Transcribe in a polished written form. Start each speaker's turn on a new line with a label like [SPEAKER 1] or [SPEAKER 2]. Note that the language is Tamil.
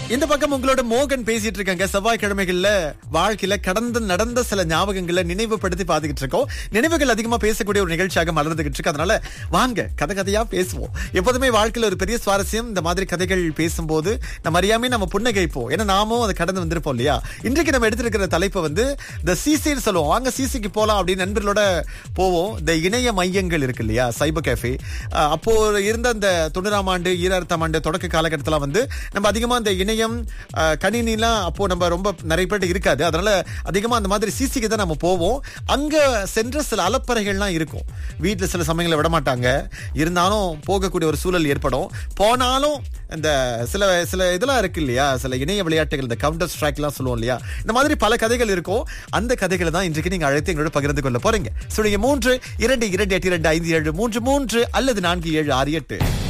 [SPEAKER 1] இந்த பக்கம் உங்களோட மோகன் பேசிட்டு இருக்காங்க. செவ்வாய்க்கிழமைகள்ல வாழ்க்கையில கடந்து நடந்த சில ஞாபகங்களை நினைவுபடுத்தி பாத்துக்கிட்டு இருக்கோம். நினைவுகள் அதிகமா பேசக்கூடிய ஒரு நிகழ்ச்சியாக மலர்ந்துகிட்டு இருக்கு. அதனால வாங்க கதை கதையா பேசுவோம். எப்போதுமே வாழ்க்கையில ஒரு பெரிய சுவாரஸ்யம் இந்த மாதிரி கதைகள் பேசும்போது நம்ம அறியாமே நம்ம புன்னகைப்போம். ஏன்னா நாமும் அதை கடந்து வந்திருப்போம் இல்லையா? இன்றைக்கு நம்ம எடுத்திருக்கிற தலைப்பு வந்து இந்த சிசின்னு சொல்லுவோம். வாங்க சிசிக்கு போலாம் அப்படின்னு நண்பர்களோட போவோம். இந்த இணைய மையங்கள் இருக்கு இல்லையா, சைபர் கேஃபே. அப்போ இருந்த அந்த 90ஆம் ஆண்டு 2000ஆம் ஆண்டு தொடக்க காலகட்டத்துல வந்து நம்ம அதிகமா இந்த இணையம் கணினிலாம் அப்போ நம்ம ரொம்ப நிறைய பேர் இருக்காது. அதனால அதிகமா அந்த மாதிரி சிசிக்கு தான் நம்ம போவோம். அங்க சென்ற சில அலப்பறைகள்லாம் இருக்கும். வீட்டுல சில சமயங்களை விட மாட்டாங்க, இருந்தாலும் போகக்கூடிய ஒரு சூழல் ஏற்படும். போனாலும் இந்த சில சில இதெல்லாம் இருக்கு இல்லையா, சில இணைய விளையாட்டுகள், இந்த கவுண்டர் ஸ்ட்ரைக் எல்லாம் சொல்லுவோம் இல்லையா, இந்த மாதிரி பல கதைகள் இருக்கும். அந்த கதைகளை தான் இன்றைக்கு நீங்க அழைத்து எங்களோட பகிர்ந்து கொள்ள போறீங்க. 3 2 2 8 2 5 7 3 3 அல்லது 4 7 6 8.